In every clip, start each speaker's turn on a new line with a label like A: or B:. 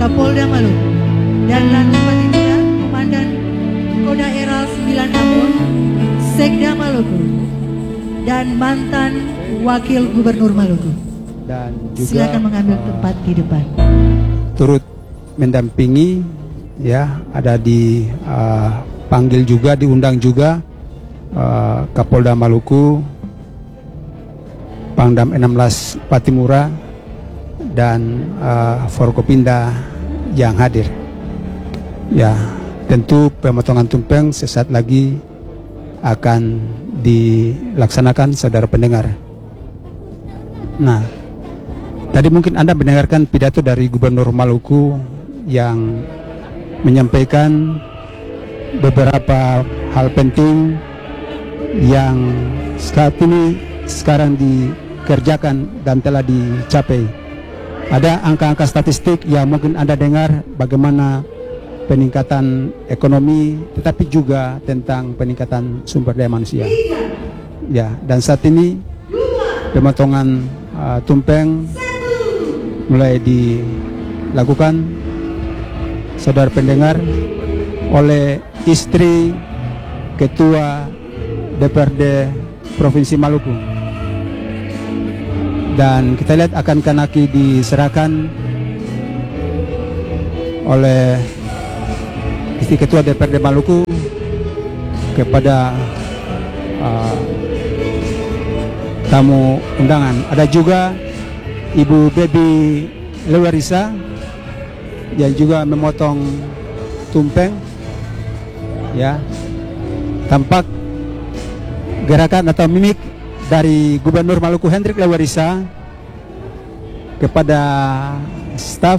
A: Kapolda Maluku, dan Lanut Patimura, Komandan Kodaeral 9 Ambon, Sekda Maluku, dan mantan Wakil Gubernur Maluku.
B: Dan juga
A: silakan mengambil tempat di depan.
B: Turut mendampingi, ya, ada di panggil juga, diundang juga Kapolda Maluku, Pangdam 16 Patimura, dan Forkopimda yang hadir. Ya, tentu pemotongan tumpeng sesaat lagi akan dilaksanakan, saudara pendengar. Nah, tadi mungkin Anda mendengarkan pidato dari Gubernur Maluku yang menyampaikan beberapa hal penting yang saat ini sekarang dikerjakan dan telah dicapai. Ada angka-angka statistik yang mungkin Anda dengar bagaimana peningkatan ekonomi, tetapi juga tentang peningkatan sumber daya manusia. Ya, dan saat ini pemotongan tumpeng mulai dilakukan, saudara pendengar, oleh istri Ketua DPRD Provinsi Maluku. Dan kita lihat akan kanaki diserahkan oleh istri Ketua DPRD Maluku kepada tamu undangan. Ada juga Ibu Baby Lewarisa yang juga memotong tumpeng, ya. Tampak gerakan atau mimik dari Gubernur Maluku Hendrik Lewarisa kepada staf,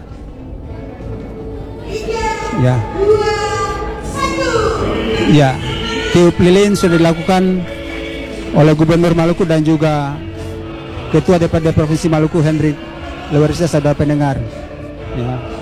B: ya. Ya, tiup lilin sudah dilakukan oleh Gubernur Maluku dan juga Ketua DPRD Provinsi Maluku Hendrik Lewarisa, saudara pendengar. Ya.